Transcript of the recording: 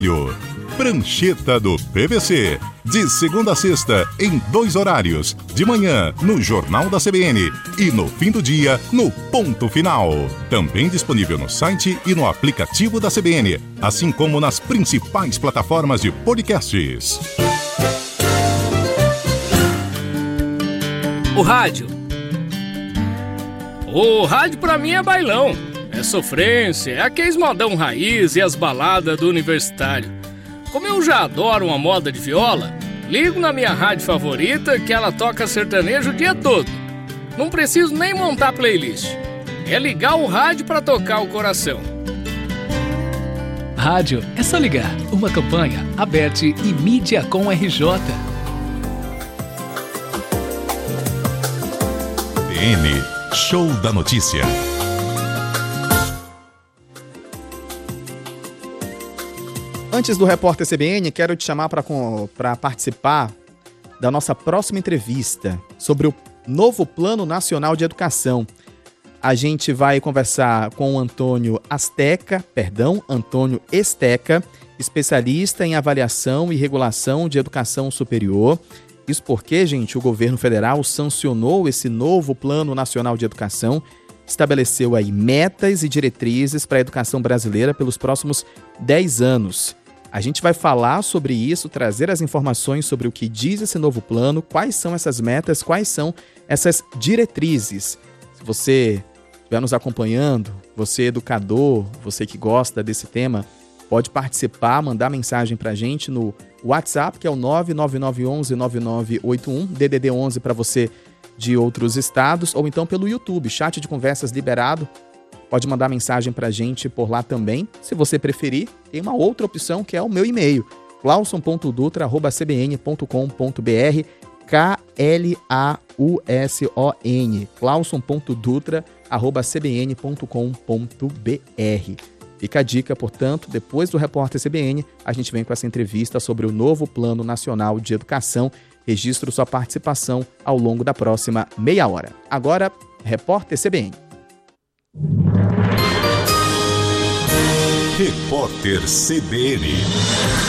Prancheta do PVC, de segunda a sexta, em 2 horários, de manhã no Jornal da CBN e no fim do dia no Ponto Final. Também disponível no site e no aplicativo da CBN, assim como nas principais plataformas de podcasts. O rádio. O rádio pra mim é bailão, é sofrência, é aqueles modão raiz e as baladas do universitário. Como eu já adoro uma moda de viola, ligo na minha rádio favorita que ela toca sertanejo o dia todo. Não preciso nem montar playlist. É ligar o rádio pra tocar o coração. Rádio é só ligar. Uma campanha, Aberte e Mídia com RJ. CBN, Show da Notícia. Antes do Repórter CBN, quero te chamar para participar da nossa próxima entrevista sobre o novo Plano Nacional de Educação. A gente vai conversar com o Antônio Esteca, especialista em avaliação e regulação de educação superior. Isso porque, gente, o governo federal sancionou esse novo Plano Nacional de Educação, estabeleceu aí metas e diretrizes para a educação brasileira pelos próximos 10 anos. A gente vai falar sobre isso, trazer as informações sobre o que diz esse novo plano, quais são essas metas, quais são essas diretrizes. Se você estiver nos acompanhando, você educador, você que gosta desse tema, pode participar, mandar mensagem para a gente no WhatsApp, que é o 99911-9981, DDD 11 para você de outros estados, ou então pelo YouTube, chat de conversas liberado. Pode mandar mensagem pra gente por lá também. Se você preferir, tem uma outra opção que é o meu e-mail, clauson.dutra@cbn.com.br, Klauson, clauson.dutra@cbn.com.br. Fica a dica, portanto, depois do Repórter CBN, a gente vem com essa entrevista sobre o novo Plano Nacional de Educação. Registro sua participação ao longo da próxima meia hora. Agora, Repórter CBN. Repórter CBN.